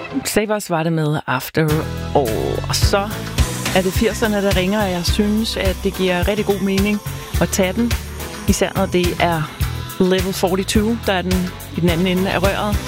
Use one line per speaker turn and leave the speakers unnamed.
Savers var det med After All. Og så er det 80'erne, der ringer, og jeg synes, at det giver rigtig god mening at tage den. Især når det er Level 42, der er den i den anden ende af røret.